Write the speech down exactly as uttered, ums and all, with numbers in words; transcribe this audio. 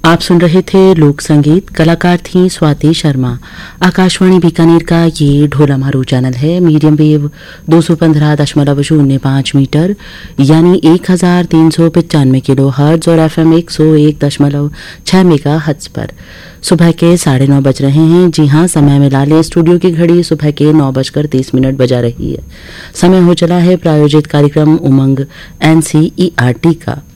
आप सुन रहे थे लोक संगीत। कलाकार थी स्वाति शर्मा। आकाशवाणी बीकानेर का ये ढोला मारू चैनल है। मीडियम वेव दो सौ पंद्रह दशमलव शून्य पाँच मीटर यानी एक हजार तीन सौ पचानवे किलो हर्ट्ज और एफ एम एक सौ एक दशमलव छह मेगा हर्ट्ज पर। सुबह के साढ़े नौ बज रहे हैं। जी हाँ, समय में लाले स्टूडियो की घड़ी सुबह के नौ बजकर तीस मिनट बजा रही है। समय हो चला है प्रायोजित कार्यक्रम उमंग N C E R T का।